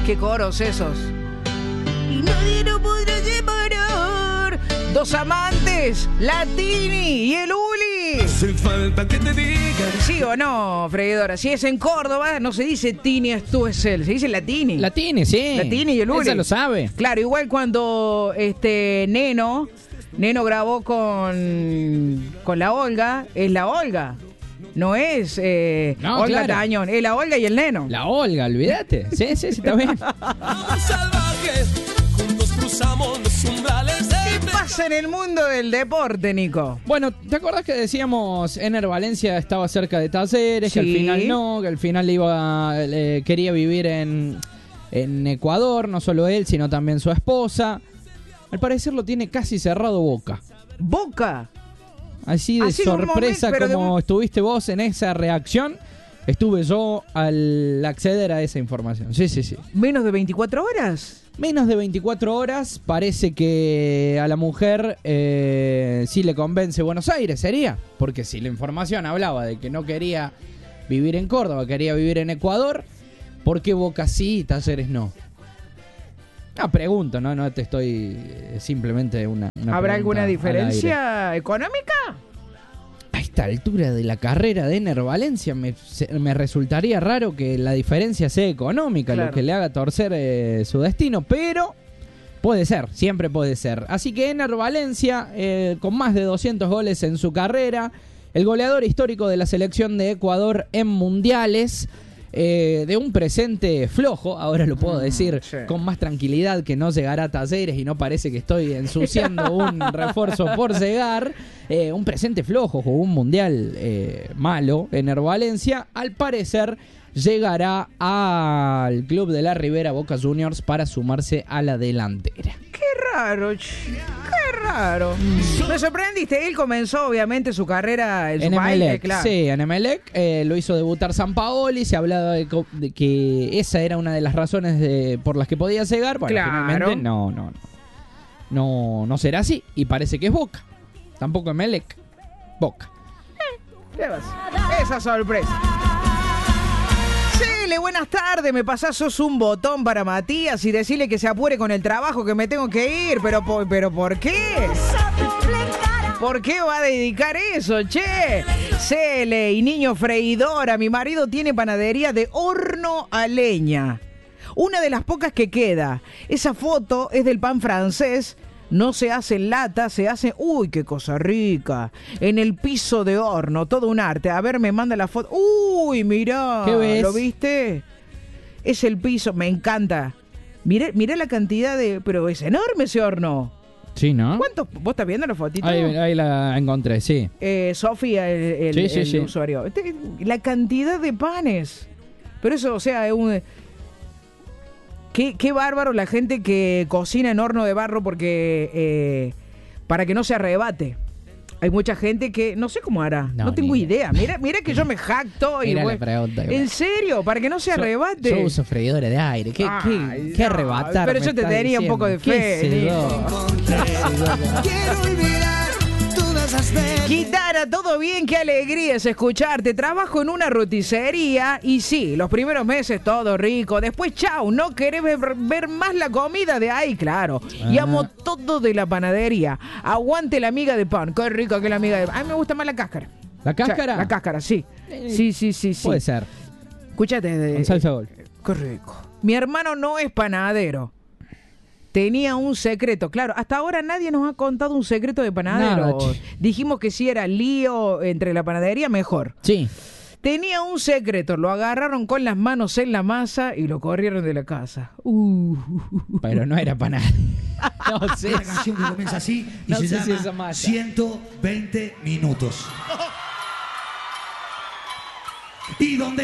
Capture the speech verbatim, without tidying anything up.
Qué coros esos. Y nadie lo podrá separar. Dos amantes, la Tini y el Uli. Sin falta que te diga. ¿Sí o no, freidora? Si es en Córdoba, no se dice Tini es tú, es él. Se dice la Tini. La Tini, sí. La Tini y el Uli. Esa lo sabe. Claro, igual cuando este Neno, Neno grabó con, con la Olga, es la Olga. No es eh, No, Olga claro. Tañón, es la Olga y el Neno. La Olga, olvídate. Sí, sí, sí, está bien. Vamos salvajes, juntos cruzamos los umbrales de ¿Qué pasa en el mundo del deporte, Nico? Bueno, ¿te acordás que decíamos Ener Valencia estaba cerca de Talleres, que al Sí. final no, que al final iba eh, quería vivir en, en Ecuador, no solo él, sino también su esposa? Al parecer lo tiene casi cerrado Boca. Boca. Así de Así de un sorpresa momento, pero de como un- estuviste vos en esa reacción, estuve yo al acceder a esa información. Sí, sí, sí. ¿Menos de veinticuatro horas? Menos de veinticuatro horas, parece que a la mujer eh, sí le convence Buenos Aires, sería. Porque si la información hablaba de que no quería vivir en Córdoba, quería vivir en Ecuador, ¿por qué Boca sí y Talleres no? Ah, pregunto, no, no te estoy eh, simplemente una, una ¿Habrá pregunta alguna al diferencia económica? A esta altura de la carrera de Ener Valencia me, se- me resultaría raro que la diferencia sea económica, Claro. lo que le haga torcer eh, su destino, pero puede ser, siempre puede ser. Así que Ener Valencia, eh, con más de doscientos goles en su carrera, el goleador histórico de la selección de Ecuador en mundiales, eh, de un presente flojo, ahora lo puedo Mm, decir sí. con más tranquilidad, que no llegará a Talleres y no parece que estoy ensuciando un refuerzo por llegar. Eh, un presente flojo, jugó un mundial eh, malo en Ener Valencia. Al parecer llegará al club de la Ribera Boca Juniors para sumarse a la delantera. Qué raro, ch- qué raro. Me sorprendiste, él comenzó obviamente su carrera en su En país, Emelec, eh, claro. sí, en Emelec eh, lo hizo debutar Sampaoli, se hablaba de, co- de que esa era una de las razones de, por las que podía llegar. Bueno, Claro. finalmente no, no, no, no, no será así y parece que es Boca, tampoco Emelec, Boca. ¿Qué vas? Esa sorpresa. Cele, buenas tardes. Me pasás sos un botón para Matías y decirle que se apure con el trabajo, que me tengo que ir. Pero, por- pero ¿por qué? ¿Por qué va a dedicar eso, che? Cele y niño freidora. Mi marido tiene panadería de horno a leña. Una de las pocas que queda. Esa foto es del pan francés. No se hace en lata, se hace... ¡Uy, qué cosa rica! En el piso de horno, todo un arte. A ver, me manda la foto. ¡Uy, mirá! ¿Qué ves? ¿Lo viste? Es el piso, me encanta. Mirá, mirá la cantidad de... Pero es enorme ese horno. Sí, ¿no? ¿Cuántos? ¿Vos estás viendo la fotito? Ahí, ahí la encontré, sí. Eh, Sofía, el, el- Sí, sí, el sí. usuario. Este, la cantidad de panes. Pero eso, o sea, es un... Qué, qué bárbaro la gente que cocina en horno de barro porque... eh, para que no se arrebate. Hay mucha gente que... No sé cómo hará. No, No, tengo ni idea. Mira, mira que yo me jacto. y Mira la bueno, pregunta que ¿en me- serio? Para que no se Yo- arrebate. Yo uso freidora de aire. ¿Qué, Ay, qué, qué no, arrebatar? pero me yo te estás tenía un diciendo? poco de ¿Qué fe, sedor? Quiero olvidar todas esas veces. Gitana, todo bien, qué alegría es escucharte. Trabajo en una roticería y sí, los primeros meses todo rico. Después, chau, no querés ver, ver más la comida de ahí, claro. Y Ah. amo todo de la panadería. Aguante la miga de pan, qué rica que es la miga de pan. A mí me gusta más la cáscara. ¿La cáscara? La cáscara, sí. Eh, Sí, sí, sí, sí. Puede ser. Escúchate. De, Con salsa gol. Qué rico. Mi hermano no es panadero. Tenía un secreto. Claro, hasta ahora nadie nos ha contado un secreto de panadero. Nada, che. Dijimos que si era lío entre la panadería, mejor. Sí. Tenía un secreto. Lo agarraron con las manos en la masa y lo corrieron de la casa. Uh. Pero no era para nada. No sé. Una canción que comienza así y No se sé si llama esa mata. ciento veinte minutos. Y donde